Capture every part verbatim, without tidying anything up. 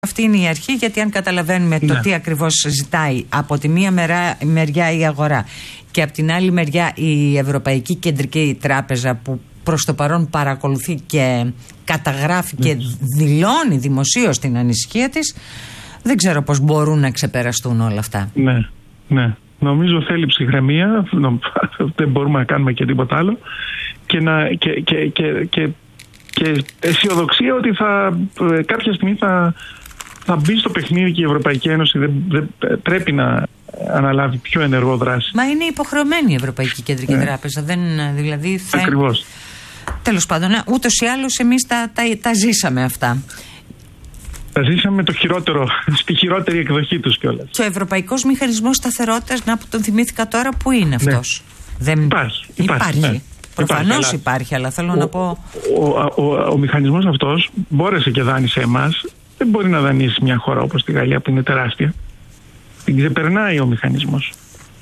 Αυτή είναι η αρχή, γιατί αν καταλαβαίνουμε ναι. το τι ακριβώς ζητάει από τη μία μερά, μεριά η αγορά και από την άλλη μεριά η Ευρωπαϊκή Κεντρική Τράπεζα, που προς το παρόν παρακολουθεί και καταγράφει ναι. και δηλώνει δημοσίως την ανησυχία της, δεν ξέρω πώς μπορούν να ξεπεραστούν όλα αυτά. Ναι, ναι. Νομίζω θέλει ψυχραιμία, δεν μπορούμε να κάνουμε και τίποτα άλλο, και, να, και, και, και, και, και αισιοδοξία ότι θα, κάποια στιγμή θα, θα μπει στο παιχνίδι και η Ευρωπαϊκή Ένωση δεν, δεν πρέπει να αναλάβει πιο ενεργό δράση. Μα είναι υποχρεωμένη η Ευρωπαϊκή Κεντρική ναι. Τράπεζα, δεν, δηλαδή θα... Ακριβώς. Τέλος πάντων, ούτως ή άλλως εμείς τα, τα, τα ζήσαμε αυτά. Τα ζήσαμε το χειρότερο, στη χειρότερη εκδοχή τους κιόλας. Και ο Ευρωπαϊκός Μηχανισμός Σταθερότητας, να που τον θυμήθηκα τώρα, που είναι αυτός? Ναι. Δεν... Υπάρχει. Υπάρχει. υπάρχει. Ναι. Προφανώς υπάρχει, αλλά... υπάρχει, αλλά θέλω ο, να πω... Ο, ο, ο, ο μηχανισμός αυτός μπόρεσε και δάνεισε εμάς. Δεν μπορεί να δανείσει μια χώρα όπως τη Γαλλία, που είναι τεράστια. Την ξεπερνάει ο μηχανισμός.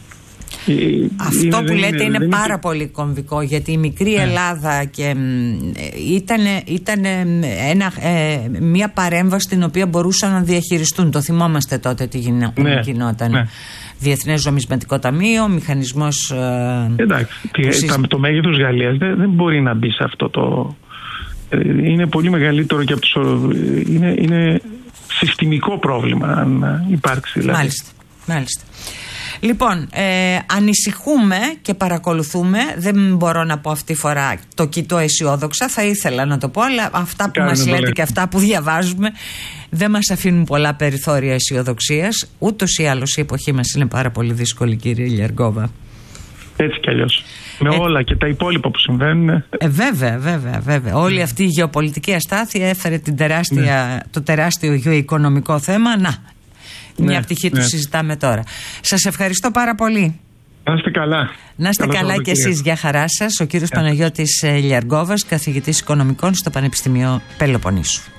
Αυτό είναι, που λέτε είναι, είναι πάρα είναι... πολύ κομβικό, γιατί η μικρή yeah. Ελλάδα και ήταν, ήταν ένα, ε, μια παρέμβαση την οποία μπορούσαν να διαχειριστούν. Το θυμόμαστε τότε τι γινό, yeah. γινόταν. Yeah. Διεθνές Νομισματικό Ταμείο, μηχανισμός... Ε, Εντάξει, εσείς... το μέγεθος Γαλλίας δεν, δεν μπορεί να μπει σε αυτό το... Είναι πολύ μεγαλύτερο και από τους... Είναι, είναι συστημικό πρόβλημα αν υπάρξει. Δηλαδή. Μάλιστα, μάλιστα. Λοιπόν, ε, ανησυχούμε και παρακολουθούμε. Δεν μπορώ να πω αυτή τη φορά το κοιτώ αισιόδοξα. Θα ήθελα να το πω, αλλά αυτά που Κάνε μας λέτε λέτε και αυτά που διαβάζουμε δεν μας αφήνουν πολλά περιθώρια αισιοδοξίας. Ούτως ή άλλως η εποχή μας είναι πάρα πολύ δύσκολη, κύριε Λιαργκόβα. Έτσι κι αλλιώς. Με ε, όλα και τα υπόλοιπα που συμβαίνουν. Ε, βέβαια, βέβαια, βέβαια. Όλη αυτή η γεωπολιτική αστάθεια έφερε την τεράστια, ναι. το τεράστιο γεωοικονομικό θέμα. Να. Μια ναι, πτυχή ναι. του συζητάμε τώρα. Σας ευχαριστώ πάρα πολύ. Να είστε καλά. Να είστε καλά κι εσείς, για χαρά σας. Ο κύριος yeah. Παναγιώτης Λιαργκόβας, καθηγητής οικονομικών στο Πανεπιστήμιο Πελοποννήσου.